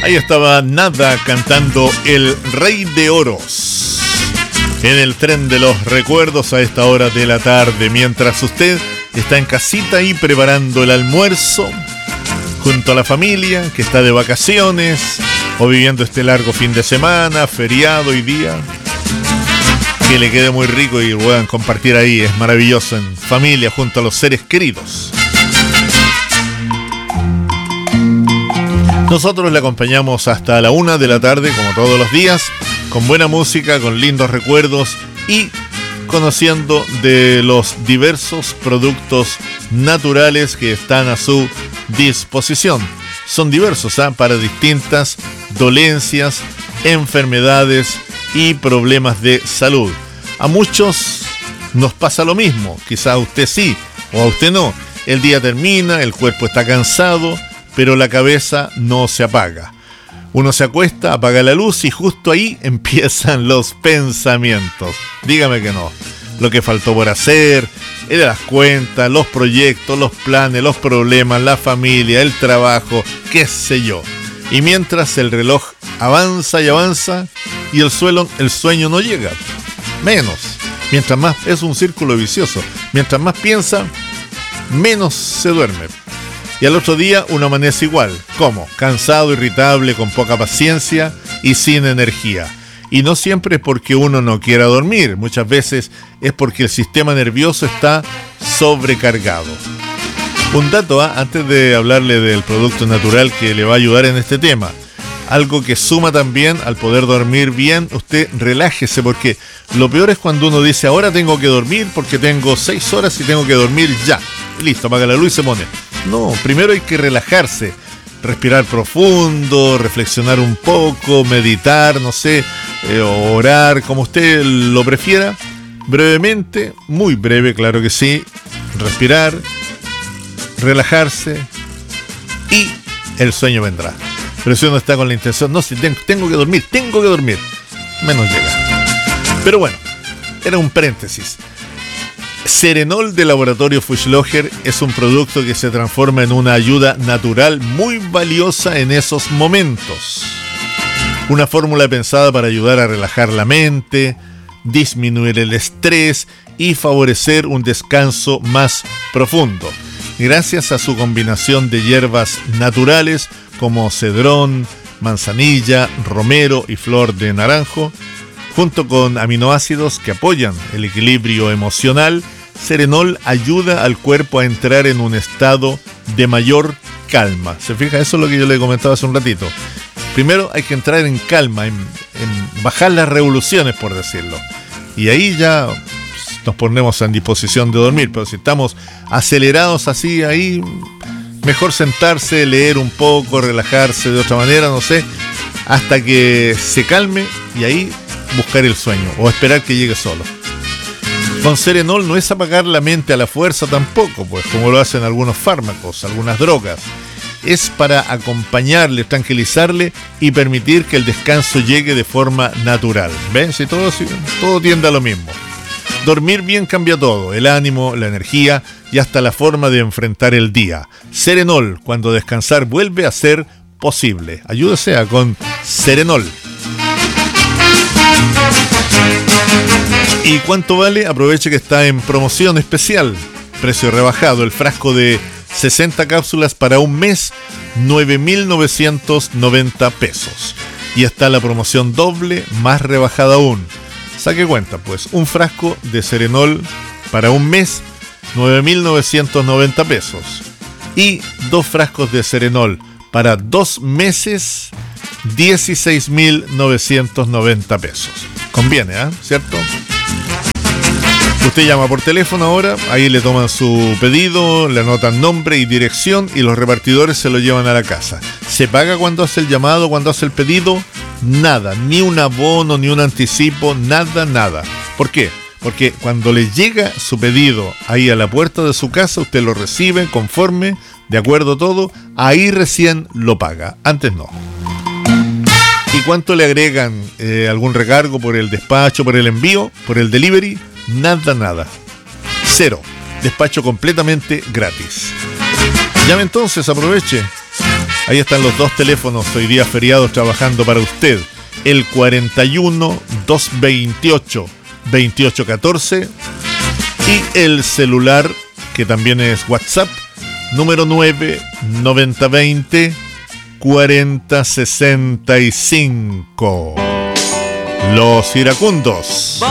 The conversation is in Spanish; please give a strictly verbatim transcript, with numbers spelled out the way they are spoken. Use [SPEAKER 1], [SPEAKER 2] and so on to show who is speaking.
[SPEAKER 1] Ahí estaba Nada cantando El Rey de Oros en el tren de los recuerdos a esta hora de la tarde, mientras usted está en casita y preparando el almuerzo junto a la familia que está de vacaciones o viviendo este largo fin de semana, feriado y día. Que le quede muy rico y puedan compartir ahí, es maravilloso, en familia junto a los seres queridos. Nosotros le acompañamos hasta la una de la tarde, como todos los días, con buena música, con lindos recuerdos y conociendo de los diversos productos naturales que están a su disposición. Son diversos, ¿eh? Para distintas dolencias, enfermedades y problemas de salud. A muchos nos pasa lo mismo, quizá a usted sí o a usted no. El día termina, el cuerpo está cansado, pero la cabeza no se apaga. Uno se acuesta, apaga la luz y justo ahí empiezan los pensamientos. Dígame que no. Lo que faltó por hacer, las cuentas, los proyectos, los planes, los problemas, la familia, el trabajo, qué sé yo. Y mientras el reloj avanza y avanza y el, suelo, el sueño no llega. Menos. Mientras más, es un círculo vicioso. Mientras más piensa, menos se duerme. Y al otro día uno amanece igual. ¿Cómo? Cansado, irritable, con poca paciencia y sin energía. Y no siempre es porque uno no quiera dormir. Muchas veces es porque el sistema nervioso está sobrecargado. Un dato, ¿eh? Antes de hablarle del producto natural que le va a ayudar en este tema. Algo que suma también al poder dormir bien, usted relájese, porque lo peor es cuando uno dice, ahora tengo que dormir porque tengo seis horas y tengo que dormir ya. Listo, apaga la luz y se pone. No, primero hay que relajarse, respirar profundo, reflexionar un poco, meditar, no sé, eh, orar, como usted lo prefiera. Brevemente, muy breve, claro que sí, respirar, relajarse y el sueño vendrá. Pero si uno está con la intención, no, si tengo, tengo que dormir, tengo que dormir, menos llega. Pero bueno, era un paréntesis. Serenol de Laboratorio Fuchslocher es un producto que se transforma en una ayuda natural muy valiosa en esos momentos. Una fórmula pensada para ayudar a relajar la mente, disminuir el estrés y favorecer un descanso más profundo. Gracias a su combinación de hierbas naturales como cedrón, manzanilla, romero y flor de naranjo, junto con aminoácidos que apoyan el equilibrio emocional, Serenol ayuda al cuerpo a entrar en un estado de mayor calma. ¿Se fija? Eso es lo que yo le comentaba hace un ratito. Primero hay que entrar en calma, en, en bajar las revoluciones, por decirlo. Y ahí ya nos ponemos en disposición de dormir. Pero si estamos acelerados así, ahí mejor sentarse, leer un poco, relajarse de otra manera, no sé, hasta que se calme y ahí buscar el sueño o esperar que llegue solo. Con Serenol no es apagar la mente a la fuerza tampoco, pues como lo hacen algunos fármacos, algunas drogas. Es para acompañarle, tranquilizarle y permitir que el descanso llegue de forma natural. ¿Ven? Si todo, si todo tiende a lo mismo. Dormir bien cambia todo, el ánimo, la energía y hasta la forma de enfrentar el día. Serenol, cuando descansar vuelve a ser posible. Ayúdese a con Serenol. ¿Y cuánto vale? Aproveche que está en promoción especial. Precio rebajado. El frasco de sesenta cápsulas para un mes, nueve mil novecientos noventa pesos. Y está la promoción doble, más rebajada aún. Saque cuenta, pues, un frasco de Serenol para un mes, nueve mil novecientos noventa pesos. Y dos frascos de Serenol para dos meses, dieciséis mil novecientos noventa pesos. Conviene, ¿eh? ¿Cierto? Usted llama por teléfono ahora, ahí le toman su pedido, le anotan nombre y dirección y los repartidores se lo llevan a la casa. ¿Se paga cuando hace el llamado, cuando hace el pedido? Nada, ni un abono, ni un anticipo, nada, nada. ¿Por qué? Porque cuando le llega su pedido ahí a la puerta de su casa, usted lo recibe conforme, de acuerdo todo, ahí recién lo paga, antes no. ¿Y cuánto le agregan? Eh, ¿Algún recargo por el despacho, por el envío, por el delivery? Nada, nada. Cero. Despacho completamente gratis. Llame entonces, aproveche. Ahí están los dos teléfonos hoy día feriados trabajando para usted. El cuarenta y uno, doscientos veintiocho, veintiocho catorce y el celular, que también es WhatsApp, número nueve, noventa veinte, cuarenta sesenta y cinco. Los iracundos.